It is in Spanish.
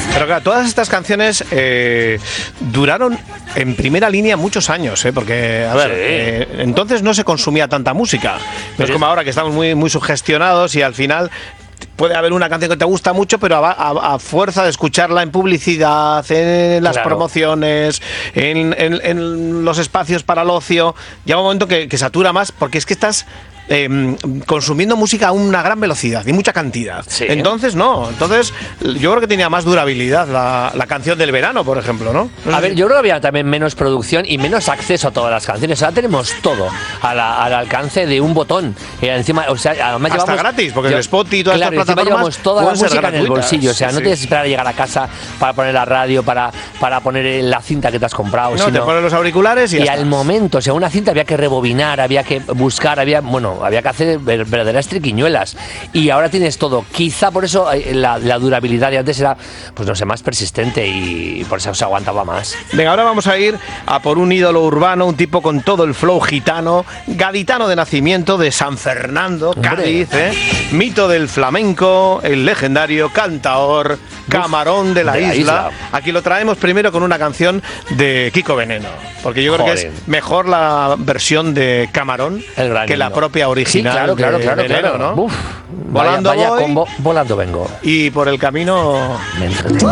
Pero claro, todas estas canciones duraron en primera línea muchos años, porque, a ver, entonces no se consumía tanta música. No es como ahora que estamos muy, muy sugestionados y al final puede haber una canción que te gusta mucho, pero a fuerza de escucharla en publicidad, en las promociones, en los espacios para el ocio, llega un momento que satura más, porque es que estás consumiendo música a una gran velocidad y mucha cantidad. Entonces yo creo que tenía más durabilidad la canción del verano, por ejemplo, ¿no? A ver, yo creo que había también menos producción y menos acceso a todas las canciones. Ahora tenemos todo al alcance de un botón. Encima, o sea, además hasta gratis, porque el Spotify y todas estas plataformas llevamos toda la música en el bolsillo. O sea, no tienes que esperar a llegar a casa para poner la radio, para poner la cinta que te has comprado. No, te pones los auriculares y al momento, o sea, una cinta había que rebobinar, había que buscar, había que hacer verdaderas triquiñuelas. Y ahora tienes todo. Quizá por eso la durabilidad de antes era, pues no sé, más persistente y por eso se aguantaba más. Venga, ahora vamos a ir a por un ídolo urbano, un tipo con todo el flow gitano, gaditano de nacimiento, de San Fernando, Cádiz, mito del flamenco, el legendario cantaor Camarón de la isla. Aquí lo traemos primero con una canción de Kiko Veneno, porque yo creo que es mejor la versión de Camarón que la propia original. Sí, claro. Veneno, ¿no? Uf, volando vaya voy, combo, volando vengo. Y por el camino...